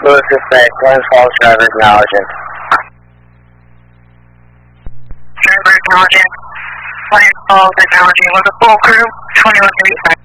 Lewis Dispatch, Glens Falls driver acknowledging. Driver acknowledging. Glens Falls acknowledging with a full crew, 2135.